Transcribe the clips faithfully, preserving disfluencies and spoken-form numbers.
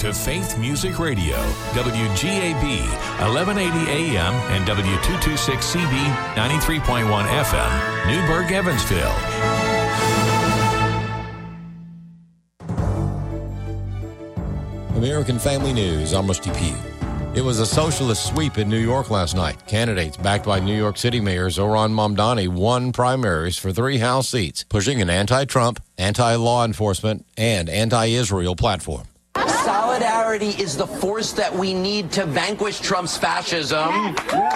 to Faith Music Radio, W G A B, eleven eighty A M and W two twenty-six C B, ninety-three point one F M, Newburgh, Evansville. American Family News, I'm Rusty Pugh. It was a socialist sweep in New York last night. Candidates backed by New York City Mayor Zohran Mamdani won primaries for three House seats, pushing an anti-Trump, anti-law enforcement, and anti-Israel platform. Solidarity is the force that we need to vanquish Trump's fascism,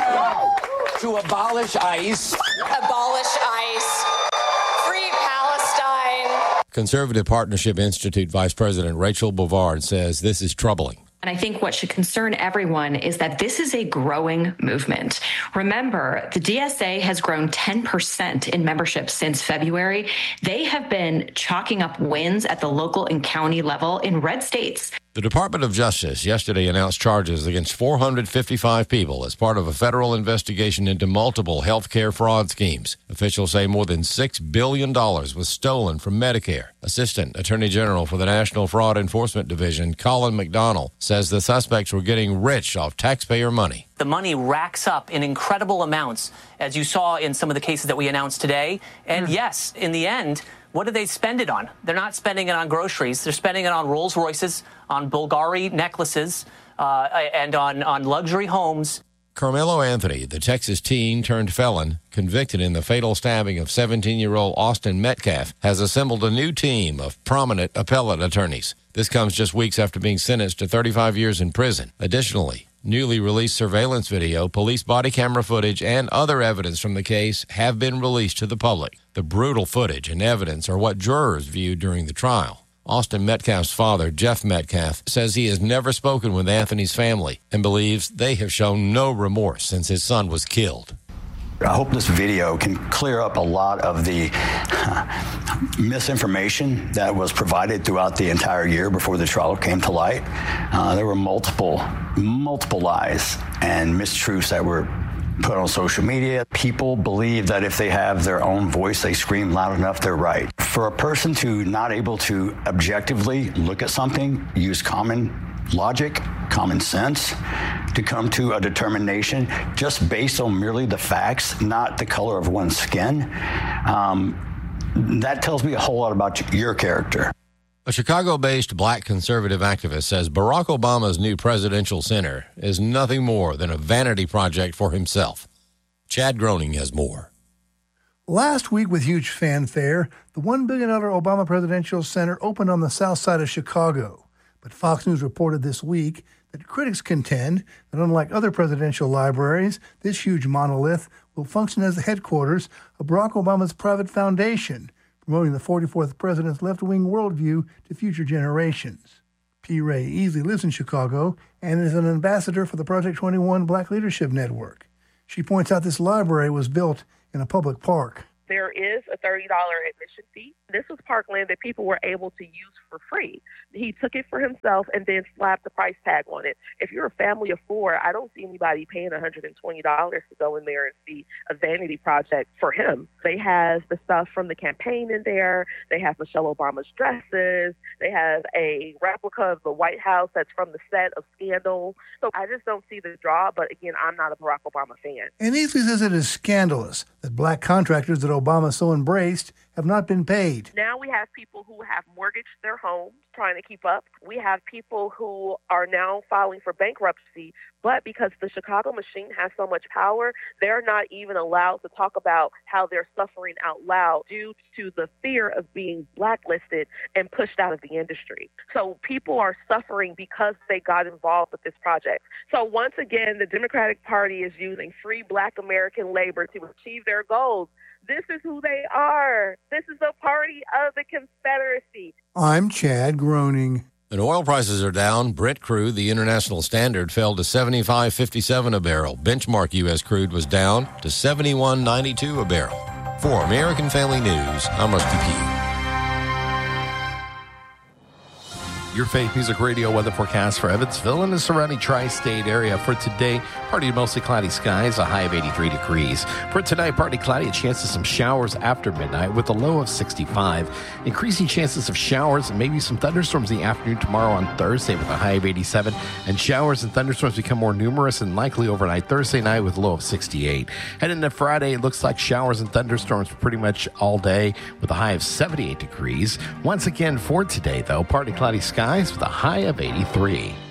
to abolish ICE. Abolish ICE. Free Palestine. Conservative Partnership Institute Vice President Rachel Bovard says this is troubling. And I think what should concern everyone is that this is a growing movement. Remember, the D S A has grown ten percent in membership since February. They have been chalking up wins at the local and county level in red states. The Department of Justice yesterday announced charges against four hundred fifty-five people as part of a federal investigation into multiple health care fraud schemes. Officials say more than six billion dollars was stolen from Medicare. Assistant Attorney General for the National Fraud Enforcement Division, Colin McDonnell, says the suspects were getting rich off taxpayer money. The money racks up in incredible amounts, as you saw in some of the cases that we announced today. And yes, in the end, what do they spend it on? They're not spending it on groceries. They're spending it on Rolls Royces, on Bulgari necklaces, uh, and on, on luxury homes. Carmelo Anthony, the Texas teen turned felon, convicted in the fatal stabbing of seventeen-year-old Austin Metcalf, has assembled a new team of prominent appellate attorneys. This comes just weeks after being sentenced to thirty-five years in prison. Additionally, newly released surveillance video, police body camera footage, and other evidence from the case have been released to the public. The brutal footage and evidence are what jurors viewed during the trial. Austin Metcalf's father, Jeff Metcalf, says he has never spoken with Anthony's family and believes they have shown no remorse since his son was killed. I hope this video can clear up a lot of the uh, misinformation that was provided throughout the entire year before the trial came to light. Uh, there were multiple, multiple lies and mistruths that were put on social media. People believe that if they have their own voice, they scream loud enough, they're right. For a person to not able to objectively look at something, use common logic, common sense, to come to a determination just based on merely the facts, not the color of one's skin, um, that tells me a whole lot about your character. A Chicago-based black conservative activist says Barack Obama's new presidential center is nothing more than a vanity project for himself. Chad Groening has more. Last week, with huge fanfare, the one billion dollars Obama Presidential Center opened on the south side of Chicago. But Fox News reported this week that critics contend that unlike other presidential libraries, this huge monolith will function as the headquarters of Barack Obama's private foundation, promoting the forty-fourth president's left-wing worldview to future generations. P. Ray Easley lives in Chicago and is an ambassador for the Project twenty-one Black Leadership Network. She points out this library was built in a public park. There is a thirty dollars admission fee. This was parkland that people were able to use for free. He took it for himself and then slapped the price tag on it. If you're a family of four, I don't see anybody paying one hundred twenty dollars to go in there and see a vanity project for him. They have the stuff from the campaign in there. They have Michelle Obama's dresses. They have a replica of the White House that's from the set of Scandal. So I just don't see the draw, but again, I'm not a Barack Obama fan. And Easley says it is scandalous that black contractors that Obama so embraced have not been paid. Now we have people who have mortgaged their homes trying to keep up. We have people who are now filing for bankruptcy, but because the Chicago machine has so much power, they're not even allowed to talk about how they're suffering out loud due to the fear of being blacklisted and pushed out of the industry. So people are suffering because they got involved with this project. So once again, the Democratic Party is using free black American labor to achieve their goals. This is who they are. This is a party of the Confederacy. I'm Chad Groening. And oil prices are down. Brent crude, the international standard, fell to seventy-five fifty-seven a barrel. Benchmark U S crude was down to seventy-one ninety-two a barrel. For American Family News, I'm Rusty Pugh. Your Faith Music Radio weather forecast for Evansville and the surrounding tri-state area. For today, partly to mostly cloudy skies, a high of eighty-three degrees. For tonight, partly cloudy, a chance of some showers after midnight with a low of sixty-five. Increasing chances of showers and maybe some thunderstorms in the afternoon tomorrow on Thursday with a high of eighty-seven. And showers and thunderstorms become more numerous and likely overnight Thursday night with a low of sixty-eight. Heading into Friday, it looks like showers and thunderstorms pretty much all day with a high of seventy-eight degrees. Once again for today, though, partly cloudy skies with a high of eighty-three.